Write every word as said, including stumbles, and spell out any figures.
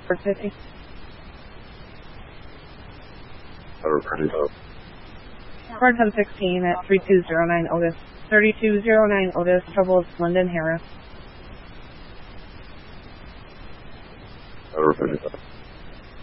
fifty. Car ten sixteen at three two zero nine Otis. thirty-two oh nine Otis, trouble London Harris. Over fifty-five.